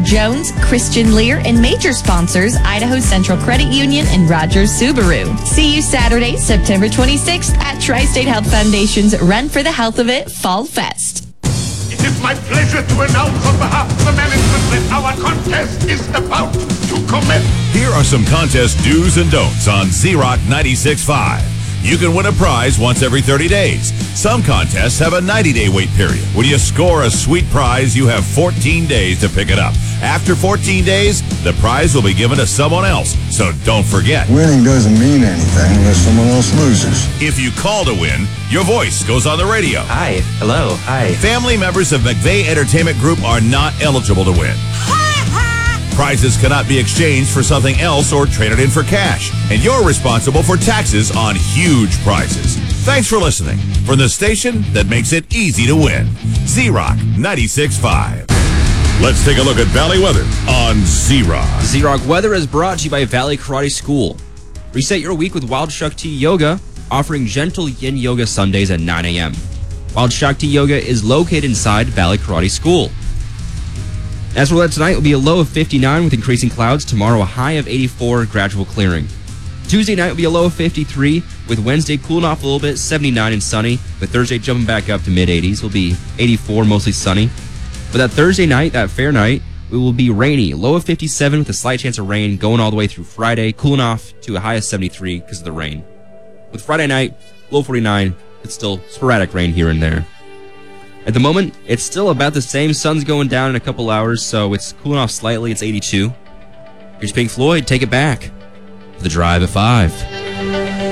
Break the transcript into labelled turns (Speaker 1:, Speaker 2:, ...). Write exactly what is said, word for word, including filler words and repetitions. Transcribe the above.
Speaker 1: Jones, Christian Lear, and major sponsors Idaho Central Credit Union and Rogers Subaru. See you Saturday, September twenty-sixth at Tri-State Health Foundation's Run for the Health of It Fall Fest.
Speaker 2: It is my pleasure to announce on behalf of the management that our contest is about to commence.
Speaker 3: Here are some contest do's and don'ts on Z-Rock ninety-six point five. You can win a prize once every thirty days. Some contests have a ninety-day wait period. When you score a sweet prize, you have fourteen days to pick it up. After fourteen days, the prize will be given to someone else, so don't forget.
Speaker 4: Winning doesn't mean anything unless someone else loses.
Speaker 3: If you call to win, your voice goes on the radio.
Speaker 5: Hi. Hello. Hi.
Speaker 3: Family members of McVeigh Entertainment Group are not eligible to win. Prizes cannot be exchanged for something else or traded in for cash. And you're responsible for taxes on huge prizes. Thanks for listening. From the station that makes it easy to win. Z-Rock ninety-six point five. Let's take a look at Valley weather on Z-Rock.
Speaker 6: Z-Rock weather is brought to you by Valley Karate School. Reset your week with Wild Shakti Yoga, offering gentle yin yoga Sundays at nine a.m. Wild Shakti Yoga is located inside Valley Karate School. As for that, tonight will be a low of fifty-nine with increasing clouds. Tomorrow, a high of eighty-four, gradual clearing. Tuesday night will be a low of fifty-three, with Wednesday cooling off a little bit, seventy-nine and sunny. With Thursday jumping back up to mid-eighties, will be eighty-four, mostly sunny. But that Thursday night, that fair night, it will be rainy. Low of fifty-seven with a slight chance of rain going all the way through Friday, cooling off to a high of seventy-three because of the rain. With Friday night, low forty-nine, it's still sporadic rain here and there. At the moment, it's still about the same. Sun's going down in a couple hours, so it's cooling off slightly. It's eighty-two. Here's Pink Floyd, Take It Back. The Drive at five.